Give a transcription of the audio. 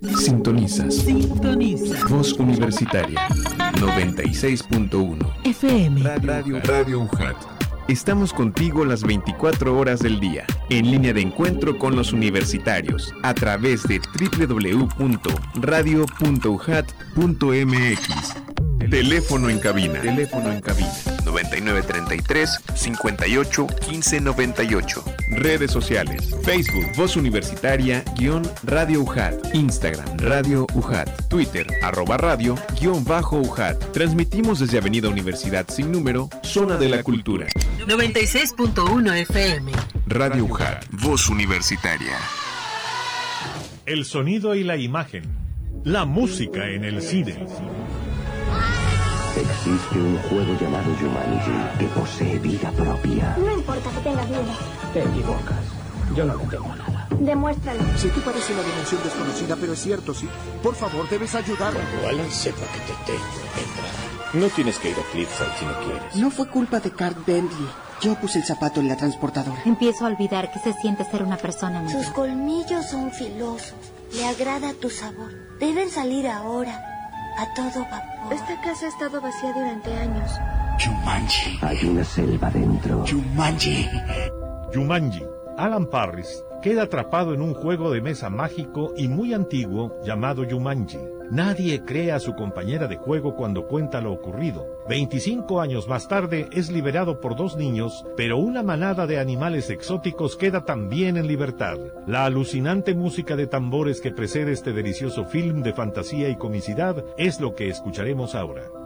Sintonizas. Voz Universitaria 96.1 FM. Radio UJAT. Estamos contigo las 24 horas del día, en línea de encuentro con los universitarios, a través de www.radio.ujat.mx. Teléfono en cabina. 9933-581598. Redes sociales. Facebook, Voz Universitaria, _Radio UJAT. Instagram, Radio UJAT. Twitter, @radio, _UJAT. Transmitimos desde Avenida Universidad Sin Número, Zona de la Cultura. 96.1 FM. Radio UJAT, Voz Universitaria. El sonido y la imagen. La música en el cine. Existe un juego llamado Jumanji que posee vida propia. No importa que tengas miedo. Te equivocas. Yo no le tengo nada. Demuéstralo. Sé que parece una dimensión desconocida, pero es cierto, sí. Por favor, debes ayudarme. Cuando Alan sepa que te tengo, entrará. No tienes que ir a Cliffside si no quieres. No fue culpa de Cart Bentley. Yo puse el zapato en la transportadora. Empiezo a olvidar que se siente ser una persona mejor. Sus colmillos son filosos. Le agrada tu sabor. Deben salir ahora. A todo vapor. Esta casa ha estado vacía durante años. Jumanji. Hay una selva dentro. Jumanji. Jumanji. Alan Parris queda atrapado en un juego de mesa mágico y muy antiguo llamado Jumanji. Nadie cree a su compañera de juego cuando cuenta lo ocurrido. 25 años más tarde es liberado por 2 niños, pero una manada de animales exóticos queda también en libertad. La alucinante música de tambores que precede este delicioso film de fantasía y comicidad es lo que escucharemos ahora.